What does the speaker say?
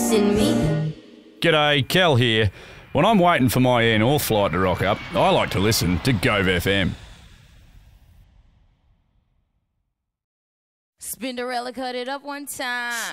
in me. G'day, Kel here. When I'm waiting for my Air North flight to rock up, I like to listen to Gove FM. Spinderella cut it up one time.